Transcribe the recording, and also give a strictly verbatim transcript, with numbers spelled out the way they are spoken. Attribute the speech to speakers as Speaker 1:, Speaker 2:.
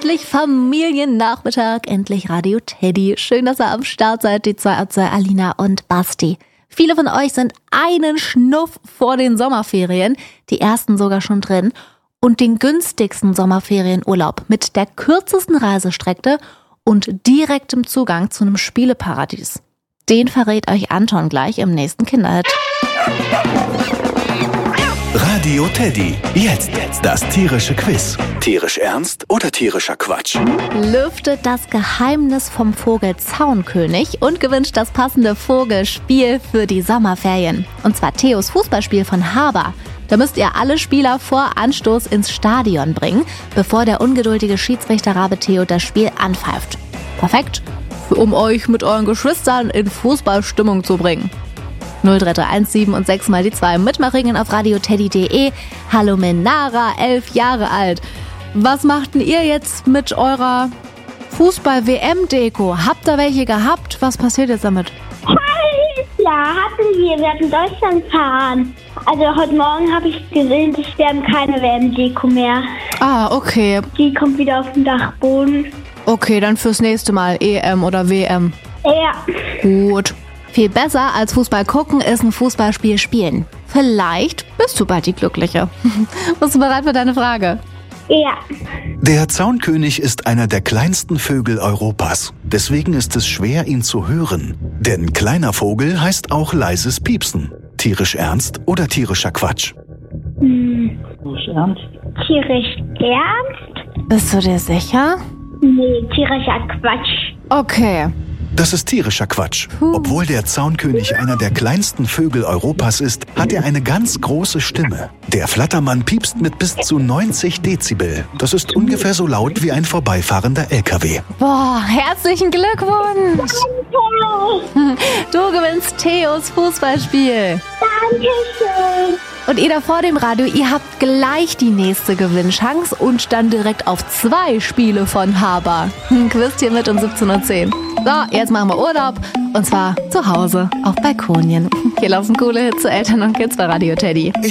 Speaker 1: endlich Familiennachmittag, endlich Radio Teddy. Schön, dass ihr am Start seid, die zwei, zwei Alina und Basti. Viele von euch sind einen Schnuff vor den Sommerferien, die ersten sogar schon drin, und den günstigsten Sommerferienurlaub mit der kürzesten Reisestrecke und direktem Zugang zu einem Spieleparadies. Den verrät euch Anton gleich im nächsten Kinderhit.
Speaker 2: Radio Teddy. Jetzt das tierische Quiz. Tierisch ernst oder tierischer Quatsch?
Speaker 1: Lüftet das Geheimnis vom Vogel Zaunkönig und gewünscht das passende Vogelspiel für die Sommerferien. Und zwar Theos Fußballspiel von Haber. Da müsst ihr alle Spieler vor Anstoß ins Stadion bringen, bevor der ungeduldige Schiedsrichter Rabe Theo das Spiel anpfeift. Perfekt, um euch mit euren Geschwistern in Fußballstimmung zu bringen. null drei drei eins sieben und sechs mal die zwei. Mitmachen auf radioteddy punkt de. Hallo Menara, elf Jahre alt. Was macht denn ihr jetzt mit eurer Fußball-W M-Deko? Habt ihr welche gehabt? Was passiert jetzt damit?
Speaker 3: Ja, hatten wir. Wir hatten Deutschland fahren. Also heute Morgen habe ich gesehen, dass wir haben keine W M-Deko mehr.
Speaker 1: Ah, okay.
Speaker 3: Die kommt wieder auf den Dachboden.
Speaker 1: Okay, dann fürs nächste Mal E M oder W M.
Speaker 3: Ja.
Speaker 1: Gut. Viel besser als Fußball gucken ist ein Fußballspiel spielen. Vielleicht bist du bald die Glückliche. Bist du bereit für deine Frage?
Speaker 3: Ja.
Speaker 2: Der Zaunkönig ist einer der kleinsten Vögel Europas. Deswegen ist es schwer, ihn zu hören. Denn kleiner Vogel heißt auch leises Piepsen. Tierisch ernst oder tierischer Quatsch?
Speaker 3: Hm. Tierisch ernst. Tierisch ernst?
Speaker 1: Bist du dir sicher?
Speaker 3: Nee, tierischer Quatsch.
Speaker 1: Okay.
Speaker 2: Das ist tierischer Quatsch. Obwohl der Zaunkönig einer der kleinsten Vögel Europas ist, hat er eine ganz große Stimme. Der Flattermann piepst mit bis zu neunzig Dezibel. Das ist ungefähr so laut wie ein vorbeifahrender L K W.
Speaker 1: Boah, herzlichen Glückwunsch! Du gewinnst Theos Fußballspiel.
Speaker 3: Dankeschön.
Speaker 1: Und ihr da vor dem Radio, ihr habt gleich die nächste Gewinnchance und dann direkt auf zwei Spiele von Haber. Quizt hier mit um siebzehn Uhr zehn. So, jetzt machen wir Urlaub. Und zwar zu Hause auf Balkonien. Hier laufen coole Hits zu Eltern und Kids bei Radio Teddy.